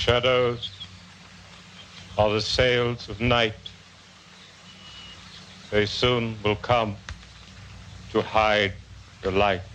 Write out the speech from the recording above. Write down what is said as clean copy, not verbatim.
Shadows are the sails of night. They soon will come to hide the light.